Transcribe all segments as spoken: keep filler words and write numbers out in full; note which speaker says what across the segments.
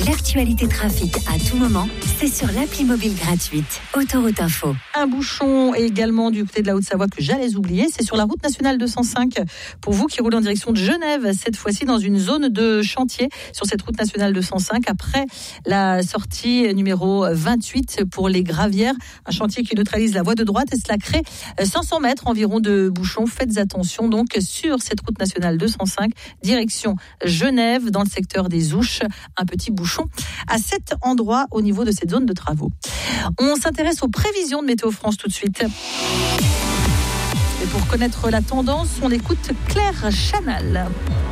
Speaker 1: L'actualité trafic à tout moment, c'est sur l'appli mobile gratuite Autoroute Info.
Speaker 2: Un bouchon également du côté de la Haute-Savoie que j'allais oublier, c'est sur la route nationale deux cent cinq. Pour vous qui roulez en direction de Genève, cette fois-ci dans une zone de chantier sur cette route nationale deux cent cinq, après la sortie numéro vingt-huit pour les Gravières, un chantier qui neutralise la voie de droite et cela crée cinq cents mètres environ de bouchons. Faites attention donc sur cette route nationale deux cent cinq, direction Genève, dans le secteur des Ouches, un petit bouchon à cet endroit au niveau de cette zone de travaux. On s'intéresse aux prévisions de Météo France tout de suite. Et pour connaître la tendance, on écoute Claire Chanal.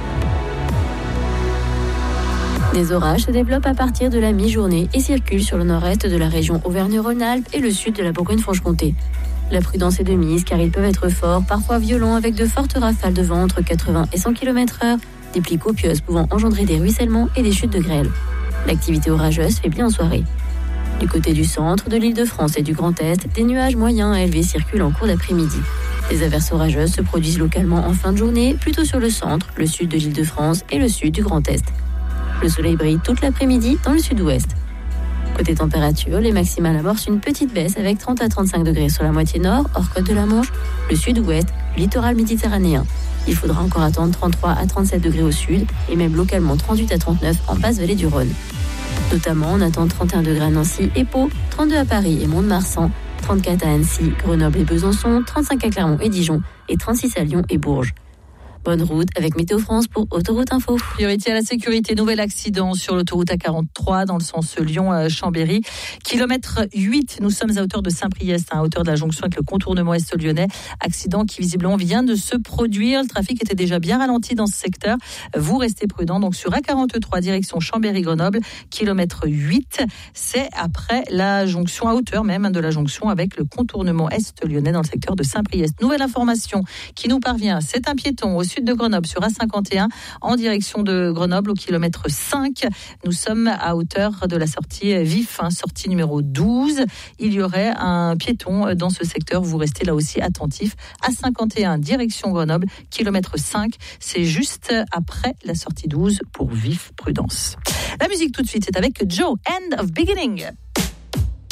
Speaker 3: Des orages se développent à partir de la mi-journée et circulent sur le nord-est de la région Auvergne-Rhône-Alpes et le sud de la Bourgogne-Franche-Comté. La prudence est de mise car ils peuvent être forts, parfois violents, avec de fortes rafales de vent entre quatre-vingts et cent kilomètres heure, des pluies copieuses pouvant engendrer des ruissellements et des chutes de grêle. L'activité orageuse faiblit en soirée. Du côté du centre, de l'Île-de-France et du Grand Est, des nuages moyens à élevés circulent en cours d'après-midi. Des averses orageuses se produisent localement en fin de journée, plutôt sur le centre, le sud de l'Île-de-France et le sud du Grand Est. Le soleil brille toute l'après-midi dans le sud-ouest. Côté température, les maximales amorcent une petite baisse avec trente à trente-cinq degrés sur la moitié nord, hors côte de la Manche, le sud-ouest, le littoral méditerranéen. Il faudra encore attendre trente-trois à trente-sept degrés au sud et même localement trente-huit à trente-neuf en basse vallée du Rhône. Notamment, on attend trente et un degrés à Nancy et Pau, trente-deux à Paris et Mont-de-Marsan, trente-quatre à Annecy, Grenoble et Besançon, trente-cinq à Clermont et Dijon et trente-six à Lyon et Bourges. Bonne route avec Météo France pour Autoroute Info.
Speaker 2: Priorité à la sécurité, nouvel accident sur l'autoroute A quarante-trois dans le sens Lyon-Chambéry. Kilomètre huit, nous sommes à hauteur de Saint-Priest, à hauteur de la jonction avec le contournement est lyonnais. Accident qui visiblement vient de se produire. Le trafic était déjà bien ralenti dans ce secteur. Vous restez prudents. Donc sur A quarante-trois, direction Chambéry-Grenoble, kilomètre huit. C'est après la jonction, à hauteur même de la jonction avec le contournement est lyonnais dans le secteur de Saint-Priest. Nouvelle information qui nous parvient, c'est un piéton au sud de Grenoble sur A cinquante et un en direction de Grenoble au kilomètre cinq. Nous sommes à hauteur de la sortie Vif, hein, sortie numéro douze. Il y aurait un piéton dans ce secteur. Vous restez là aussi attentifs. A cinquante et un direction Grenoble, kilomètre cinq. C'est juste après la sortie douze pour Vif, prudence. La musique tout de suite, c'est avec Joe, End of Beginning.